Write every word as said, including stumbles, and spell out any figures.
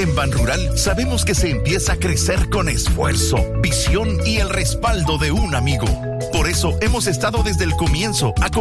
En Banrural sabemos que se empieza a crecer con esfuerzo, visión y el respaldo de un amigo. Por eso hemos estado desde el comienzo